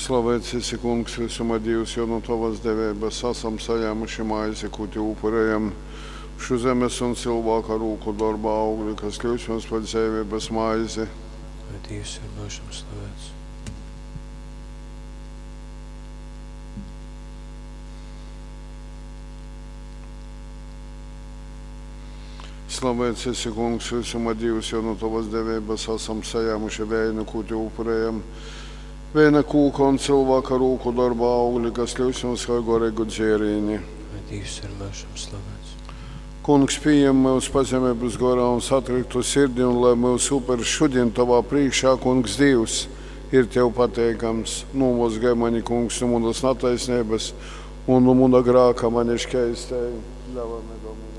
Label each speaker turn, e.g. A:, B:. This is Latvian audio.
A: Slavēts esi, kungs, visuma Dievs, jo no tavas devības esam saņēmuši maizi, ko te upurējam šo zemes un cilvēka rūku darba augļi, kas kļūst mums par dzīvības maizi.
B: Lai Dievs ir mūžam slavēts.
A: Slavēts esi, kungs, visuma Dievs, jo no tavas devības esam saņēmuši vēju, ko te upurējam viena kūka un cilvēka rūku darba augļi, kas kļūst mums par garīgu dzērieni.
B: Lai Dievs ir mūžam slavēts.
A: Kungs, pieņem mūsu pazemības garā un satriktu sirdi, un lai mūsu upurs šodien tavā priekšā, kungs, Dievs, ir tev pateikams. Novozgai mani, kungs, no mūnas netaisnības un no mūna grāka mani škeistēji. Ļaujam domāt.